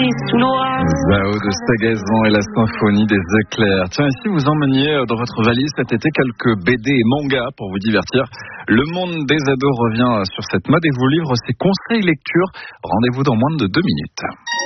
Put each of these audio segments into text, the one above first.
sous l'orage. Zao de Sagazan et la symphonie des éclairs. Tiens, ici vous emmeniez dans votre valise cet été quelques BD et mangas pour vous divertir. Le monde des ados revient sur cette mode et vous livre ses conseils lecture. Rendez-vous dans moins de 2 minutes.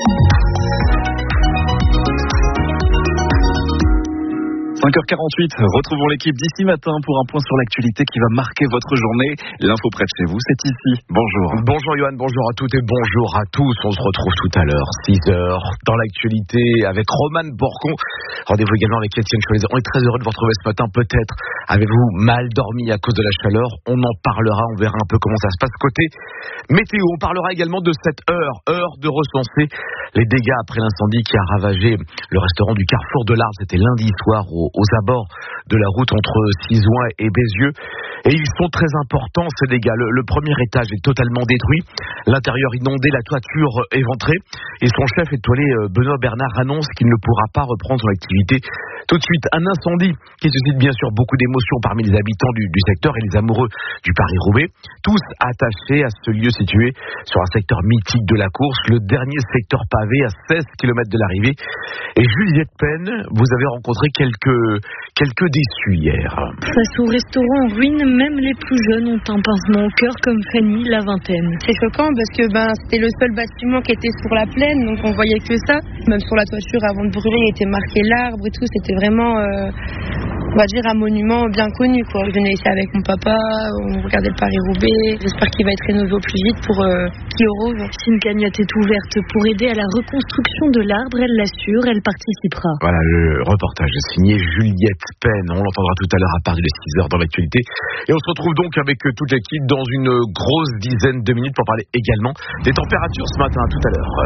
5h48, retrouvons l'équipe d'ici matin pour un point sur l'actualité qui va marquer votre journée. L'info près de chez vous, c'est ici. Bonjour. Bonjour Yoann, bonjour à toutes et bonjour à tous. On se retrouve tout à l'heure, 6h, dans l'actualité avec Romane Borcon. Rendez-vous également avec Étienne Cholet. On est très heureux de vous retrouver ce matin. Peut-être avez-vous mal dormi à cause de la chaleur. On en parlera, on verra un peu comment ça se passe côté météo. On parlera également de cette heure de recenser les dégâts après l'incendie qui a ravagé le restaurant du Carrefour de l'Arve. C'était lundi soir aux abords de la route entre Sizouin et Bézieux. Et ils sont très importants, ces dégâts. Le premier étage est totalement détruit, l'intérieur inondé, la toiture éventrée. Et son chef étoilé, Benoît Bernard, annonce qu'il ne pourra pas reprendre son activité tout de suite. Un incendie qui suscite bien sûr beaucoup d'émotions parmi les habitants du secteur et les amoureux du Paris-Roubaix. Tous attachés à ce lieu situé sur un secteur mythique de la course, le dernier secteur pavé à 16 km de l'arrivée. Et Juliette Penn, vous avez rencontré quelques déçus hier. Face au restaurant en ruine, même les plus jeunes ont un pincement au cœur, comme Fanny, la vingtaine. C'est choquant parce que c'était le seul bâtiment qui était sur la plaine, donc on voyait que ça. Même sur la toiture, avant de brûler, il était marqué l'arbre et tout. C'était vraiment, on va dire, un monument bien connu, quoi. Je venais ici avec mon papa, on regardait le Paris-Roubaix. J'espère qu'il va être rénové au plus vite pour qu'il rose. Si une cagnotte est ouverte pour aider à la reconstruction de l'arbre, elle l'assure, elle participera. Voilà, le reportage est signé Juliette Penn. On l'entendra tout à l'heure à partir de 6h dans l'actualité. Et on se retrouve donc avec toute l'équipe dans une grosse dizaine de minutes pour parler également des températures ce matin. À tout à l'heure.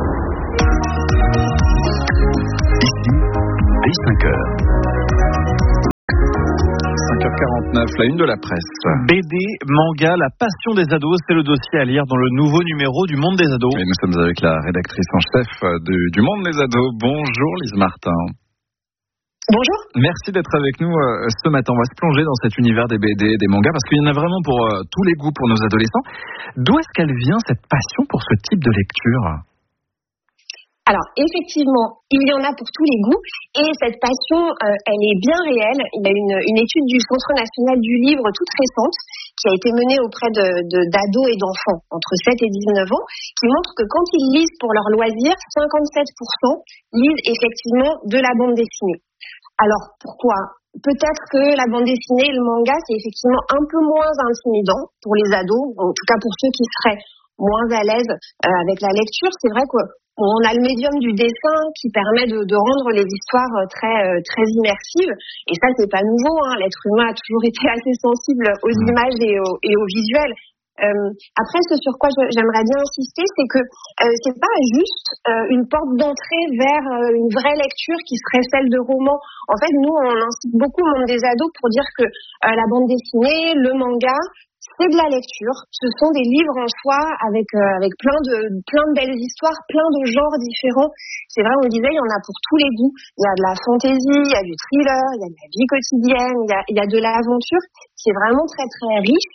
Ici, dès 5h. 5h49, la une de la presse. BD, manga, la passion des ados, c'est le dossier à lire dans le nouveau numéro du Monde des ados. Et nous sommes avec la rédactrice en chef du Monde des ados. Bonjour Lise Martin. Bonjour. Merci d'être avec nous ce matin. On va se plonger dans cet univers des BD, des mangas, parce qu'il y en a vraiment pour tous les goûts pour nos adolescents. D'où est-ce qu'elle vient, cette passion pour ce type de lecture ? Alors, effectivement, il y en a pour tous les goûts et cette passion, elle est bien réelle. Il y a une étude du Centre national du livre toute récente qui a été menée auprès d'ados et d'enfants entre 7 et 19 ans qui montre que quand ils lisent pour leur loisir, 57% lisent effectivement de la bande dessinée. Alors, pourquoi ? Peut-être que la bande dessinée et le manga, c'est effectivement un peu moins intimidant pour les ados, en tout cas pour ceux qui seraient moins à l'aise avec la lecture. C'est vrai qu'on a le médium du dessin qui permet de rendre les histoires très immersives. Et ça, c'est pas nouveau, hein. L'être humain a toujours été assez sensible aux images et au visuel. Après, ce sur quoi j'aimerais bien insister, c'est que c'est pas juste une porte d'entrée vers une vraie lecture qui serait celle de romans. En fait, nous, on incite beaucoup le monde des ados pour dire que la bande dessinée, le manga, c'est de la lecture. Ce sont des livres en soi avec plein de belles histoires, plein de genres différents. C'est vrai, on le disait, il y en a pour tous les goûts. Il y a de la fantaisie, il y a du thriller, il y a de la vie quotidienne, il y a de l'aventure. C'est vraiment très très riche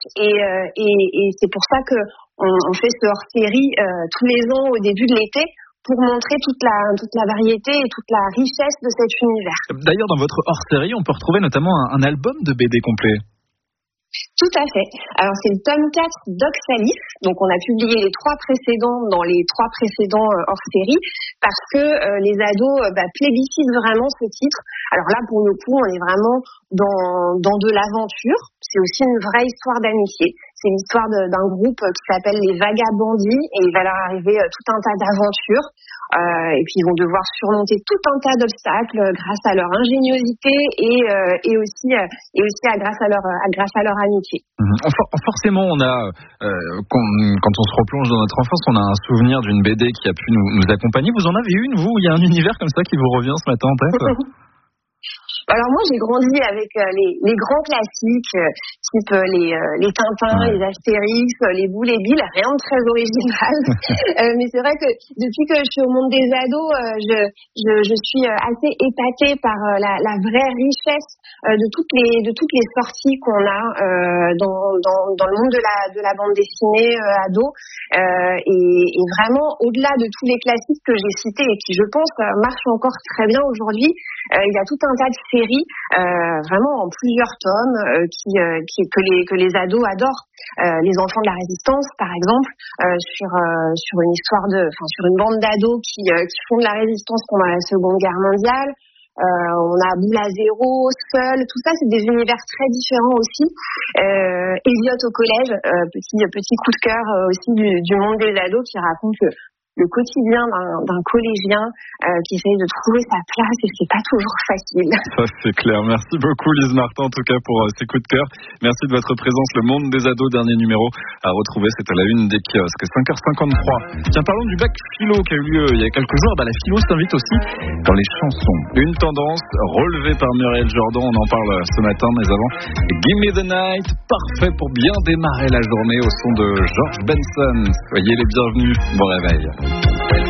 et c'est pour ça que on fait ce hors-série tous les ans au début de l'été pour montrer toute la variété et toute la richesse de cet univers. D'ailleurs, dans votre hors-série, on peut retrouver notamment un album de BD complet. Tout à fait. Alors c'est le tome 4 d'Oxalis. Donc on a publié les 3 précédents dans les 3 précédents hors-série parce que les ados plébiscitent vraiment ce titre. Alors là pour le coup on est vraiment dans de l'aventure. C'est aussi une vraie histoire d'amitié. C'est l'histoire d'un groupe qui s'appelle les Vagabondis et il va leur arriver tout un tas d'aventures. Et puis ils vont devoir surmonter tout un tas d'obstacles grâce à leur ingéniosité et aussi grâce à leur amitié. Forcément, on a quand on se replonge dans notre enfance, on a un souvenir d'une BD qui a pu nous accompagner. Vous en avez une, vous? Il y a un univers comme ça qui vous revient ce matin en tête? Alors moi j'ai grandi avec les grands classiques type les Tintins, les Astérix, les Boules et Bill, rien de très original. Mais c'est vrai que depuis que je suis au monde des ados, je suis assez épatée par la vraie richesse de toutes les sorties qu'on a dans le monde de la bande dessinée ado et vraiment au-delà de tous les classiques que j'ai cités et qui je pense marchent encore très bien aujourd'hui, il y a tout un tas de séries vraiment en plusieurs tomes que les ados adorent. Les enfants de la résistance par exemple, sur une histoire sur une bande d'ados qui font de la résistance pendant la Seconde Guerre mondiale. On a Boule à zéro, Seul, tout ça c'est des univers très différents aussi. Elliot au collège, petit coup de cœur aussi du monde des ados qui raconte le quotidien d'un collégien qui essaye de trouver sa place et c'est pas toujours facile. Ça c'est clair. Merci beaucoup Lise Martin en tout cas pour ces coups de cœur. Merci de votre présence. Le monde des ados, dernier numéro à retrouver, c'est à la une des kiosques. 5h53. Tiens, parlons du bac philo qui a eu lieu il y a quelques jours. La philo s'invite aussi dans les chansons. Une tendance relevée par Muriel Jordan, on en parle ce matin, mais avant, Give Me the Night, parfait pour bien démarrer la journée au son de George Benson. Soyez les bienvenus. Bon réveil.